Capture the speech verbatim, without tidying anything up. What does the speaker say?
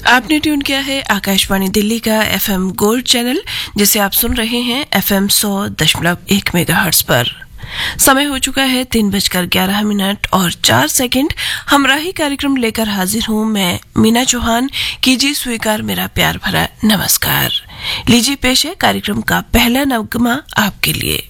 आपने ट्यून किया है आकाशवाणी दिल्ली का एफएम गोल्ड चैनल, जिसे आप सुन रहे हैं एफएम सौ दशमलव एक मेगाहर्ट्ज पर। समय हो चुका है तीन बजकर ग्यारह मिनट और चार सेकंड। हमराही कार्यक्रम लेकर हाजिर हूं मैं मीना चौहान। कीजिए स्वीकार मेरा प्यार भरा नमस्कार। लीजिए पेश है कार्यक्रम का पहला नगमा आपके लिए।